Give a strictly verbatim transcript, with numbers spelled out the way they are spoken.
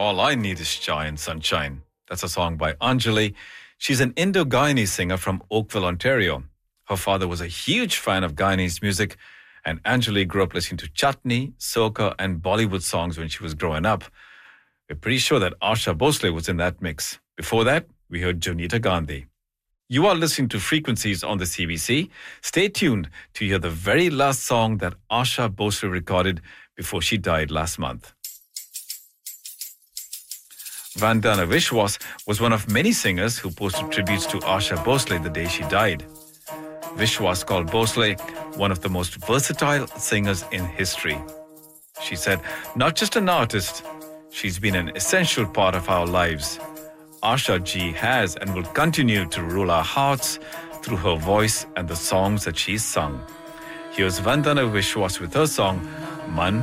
All I Need Is Chai and Sunshine. That's a song by Anjali. She's an Indo-Guyanese singer from Oakville, Ontario. Her father was a huge fan of Guyanese music, and Anjali grew up listening to chutney, soca, and Bollywood songs when she was growing up. We're pretty sure that Asha Bhosle was in that mix. Before that, we heard Jonita Gandhi. You are listening to Frequencies on the C B C. Stay tuned to hear the very last song that Asha Bhosle recorded before she died last month. Vandana Vishwas was one of many singers who posted tributes to Asha Bhosle the day she died. Vishwas called Bhosle one of the most versatile singers in history. She said, not just an artist, she's been an essential part of our lives. Asha ji has and will continue to rule our hearts through her voice and the songs that she's sung. Here's Vandana Vishwas with her song, Man